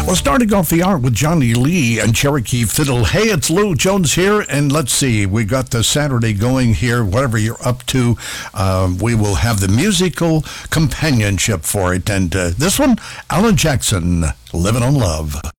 Well, starting off the hour with Johnny Lee and Cherokee Fiddle. Hey, it's Lou Jones here, and let's see, we got the Saturday going here, whatever you're up to. We will have the musical companionship for it, and this one, Alan Jackson, Living on Love.